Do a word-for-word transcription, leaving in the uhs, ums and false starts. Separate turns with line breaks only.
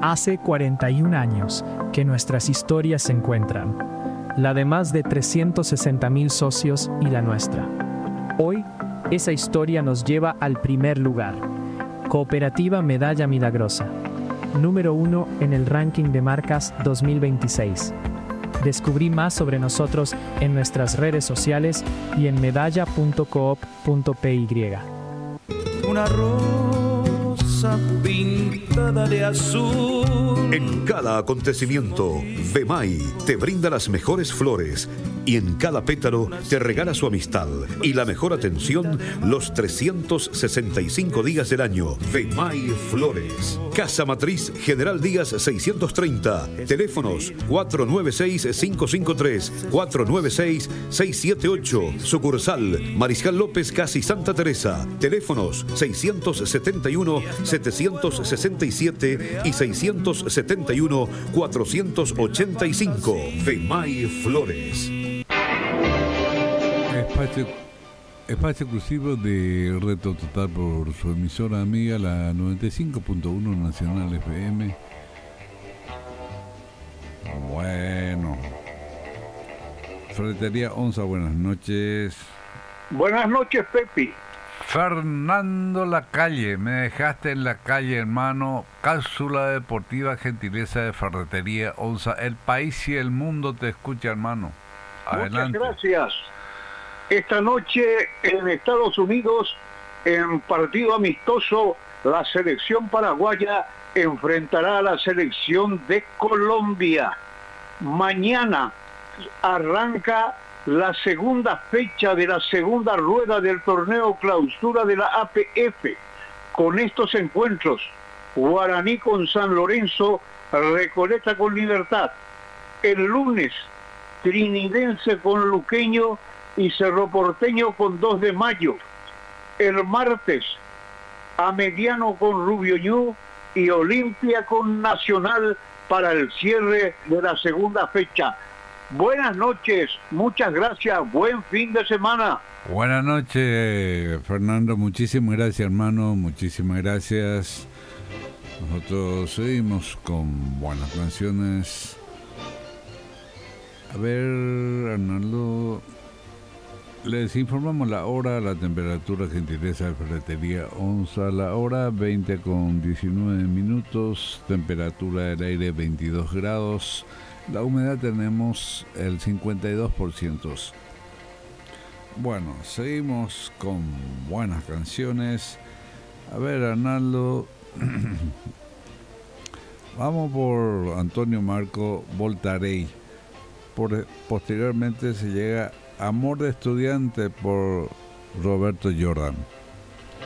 Hace cuarenta y un años que nuestras historias se encuentran, la de más de trescientos sesenta mil socios y la nuestra. Hoy, esa historia nos lleva al primer lugar. Cooperativa Medalla Milagrosa, número uno en el ranking de marcas dos mil veintiséis. Descubrí más sobre nosotros en nuestras redes sociales y en medalla punto coop punto py.
Una rosa pintada de azul.
En cada acontecimiento, V M A I te brinda las mejores flores y en cada pétalo te regala su amistad y la mejor atención los trescientos sesenta y cinco días del año. V M A I Flores. Casa Matriz General Díaz seiscientos treinta. Teléfonos cuatro nueve seis, cinco cinco tres, cuatro nueve seis, seis siete ocho. Sucursal Mariscal López, Casi Santa Teresa. Teléfonos seiscientos setenta y uno, setecientos sesenta y siete y seiscientos setenta y uno, cuatrocientos ochenta y cinco. V M A I Flores.
Espacio, espacio exclusivo de Reto Total por su emisora amiga, la noventa y cinco punto uno Nacional F M. Bueno, Ferretería Onza, buenas noches.
Buenas noches, Pepi.
Fernando Lacalle, me dejaste en la calle, hermano. Cápsula deportiva, gentileza de Ferretería Onza. El país y el mundo te escucha, hermano. Adelante.
Muchas gracias. Esta noche en Estados Unidos, en partido amistoso, la selección paraguaya enfrentará a la selección de Colombia. Mañana arranca la segunda fecha de la segunda rueda del torneo clausura de la A P F. Con estos encuentros, Guaraní con San Lorenzo, Recoleta con Libertad. El lunes, Trinidense con Luqueño y Cerro Porteño con dos de mayo. El martes, Amediano con Rubio Ñu y Olimpia con Nacional para el cierre de la segunda fecha. Buenas noches, muchas gracias, buen fin de semana.
Buenas noches, Fernando, muchísimas gracias, hermano, muchísimas gracias. Nosotros seguimos con buenas canciones. A ver, Arnaldo, les informamos la hora, la temperatura, gentileza de Ferretería Onza, la hora veinte con diecinueve minutos, temperatura del aire veintidós grados. La humedad tenemos el cincuenta y dos por ciento. Bueno, seguimos con buenas canciones. A ver, Arnaldo. Vamos por Antonio Marco Voltarey. Por, posteriormente se llega Amor de Estudiante por Roberto Jordan.